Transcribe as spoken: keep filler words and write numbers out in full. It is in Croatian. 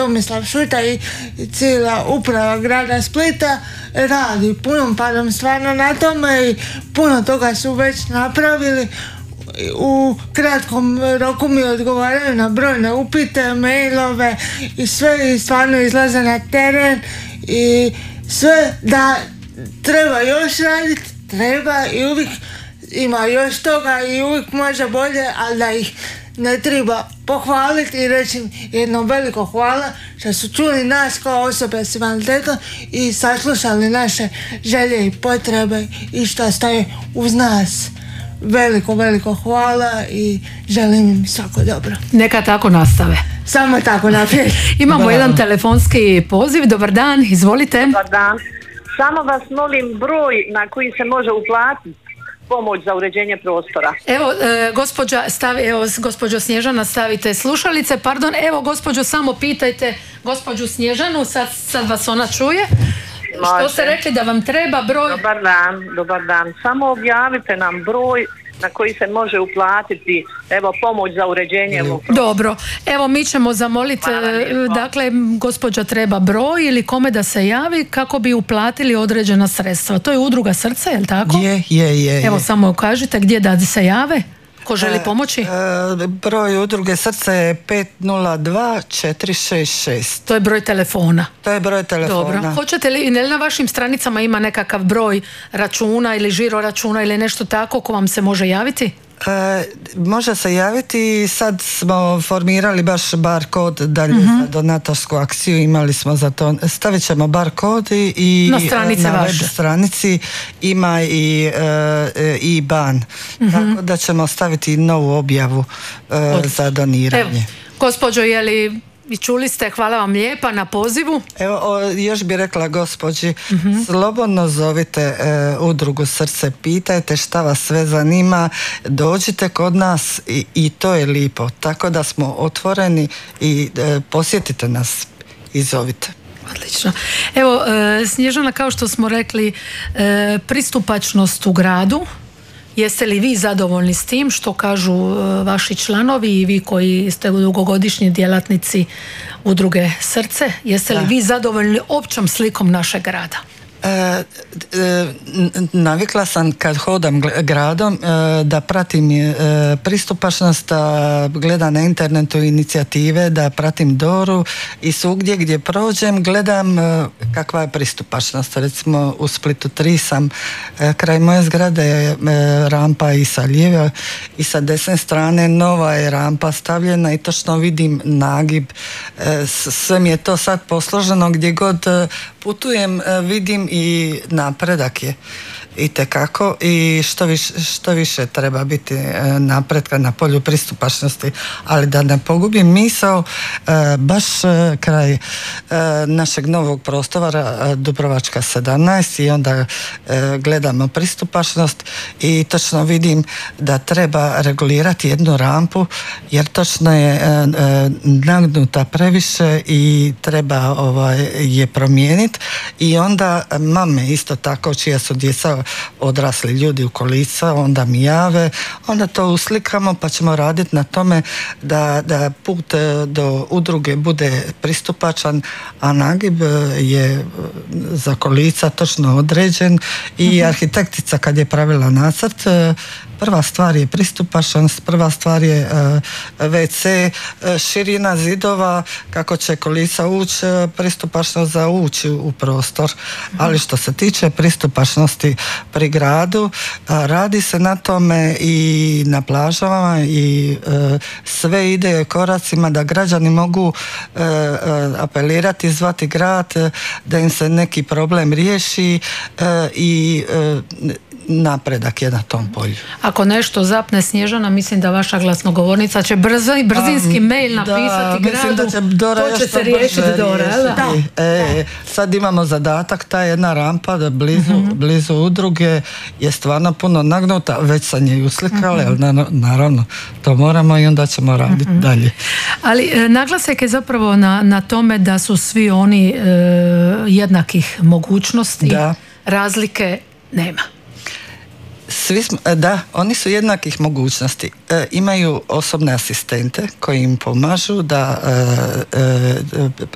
Tomislav Šuta i, i cijela uprava grada Splita radi punom parom stvarno na tome i puno toga su već napravili. U kratkom roku mi odgovaraju na brojne upite, mailove i sve i stvarno izlaze na teren i sve da treba još raditi, treba i uvijek ima još toga i uvijek može bolje, ali da ih ne treba pohvaliti i reći jedno veliko hvala što su čuli nas kao osobe s invaliditetom i saslušali naše želje i potrebe i što stoje uz nas. Veliko, veliko hvala i želim im svako dobro. Neka tako nastave. Samo tako naprijed. Imamo Bravo. jedan telefonski poziv. Dobar dan, izvolite. Dobar dan. Samo vas molim broj na koji se može uplatiti pomoć za uređenje prostora. Evo, e, gospođa, stavi, evo, gospođo Snježana, stavite slušalice. Pardon, evo, gospođo, samo pitajte gospođu Snježanu, sad, sad vas ona čuje. Može. Što ste rekli da vam treba broj? Dobar dan, dobar dan. Samo objavite nam broj na koji se može uplatiti, evo, pomoć za uređenje. Mm. Dobro, evo mi ćemo zamoliti, dakle, gospođa treba broj ili kome da se javi kako bi uplatili određena sredstva. To je Udruga Srce, je li tako? Je, je, je. Evo, samo kažite gdje da se jave. Ko želi pomoći? E, e, broj Udruge Srce je pet nula dva četiri šest šest. To je broj telefona. To je broj telefona. Dobro. Hoćete li, ne li na vašim stranicama ima nekakav broj računa ili žiro računa ili nešto tako ko vam se može javiti? E, može se javiti. Sad smo formirali baš bar kod dalje uh-huh. za donatorsku akciju, imali smo za to, stavit ćemo bar kod i, i na, stranice na vaše. web stranici ima i, e, i ban, uh-huh. tako da ćemo staviti novu objavu e, za doniranje. Evo, gospođo, je li i čuli ste, hvala vam lijepa na pozivu. Evo, o, još bi rekla gospođi, uh-huh. slobodno zovite e, Udrugu Srce, pitajte šta vas sve zanima, dođite kod nas i, i to je lipo, tako da smo otvoreni i e, posjetite nas i zovite. Odlično. Evo, e, Snježana, kao što smo rekli, e, pristupačnost u gradu. Jeste li vi zadovoljni s tim što kažu vaši članovi i vi koji ste dugogodišnji djelatnici Udruge Srce? Jeste li da. vi zadovoljni općom slikom našeg grada? E, e, navikla sam kad hodam gradom e, da pratim e, pristupačnost, da gledam na internetu inicijative, da pratim Doru i svugdje gdje prođem gledam e, kakva je pristupačnost. Recimo u Splitu tri sam, e, kraj moje zgrade je e, rampa i sa lijeve i sa desne strane nova je rampa stavljena i točno vidim nagib. E, sve mi je to sad posloženo, gdje god e, putujem e, vidim i napredak je itekako i što više, što više treba biti napretka na polju pristupačnosti, ali da ne pogubim misao, baš kraj našeg novog prostora Dubrovačka sedamnaest i onda gledamo pristupačnost i točno vidim da treba regulirati jednu rampu jer točno je nagnuta previše i treba ovaj, je promijeniti i onda mame isto tako čija su djeca odrasli ljudi u kolica, onda mi jave, onda to uslikamo pa ćemo raditi na tome da, da put do udruge bude pristupačan, a nagib je za kolica točno određen i uh-huh. arhitektica kad je pravila nacrt, prva stvar je pristupačnost, prva stvar je uh, ve ce, uh, širina zidova, kako će kolica ući, uh, pristupačnost za ući u prostor. Mm. Ali što se tiče pristupačnosti pri gradu, uh, radi se na tome i na plažama i uh, sve ide koracima da građani mogu uh, uh, apelirati, zvati grad, uh, da im se neki problem riješi uh, i uh, napredak je na tom polju. Ako nešto zapne Snježana, mislim da vaša glasnogovornica će brzo i brzinski um, mail napisati da, gradu, da će Dora to će se riješiti Dora. Riješiti. Da. E, sad imamo zadatak, ta jedna rampa da blizu, uh-huh. blizu udruge je stvarno puno nagnuta, već sam je uslikala, uh-huh. ali naravno to moramo i onda ćemo raditi uh-huh. dalje. Ali e, naglasak je zapravo na, na tome da su svi oni e, jednakih mogućnosti, da. razlike nema. Svi smo, da, oni su jednakih mogućnosti. E, imaju osobne asistente koji im pomažu da e, e,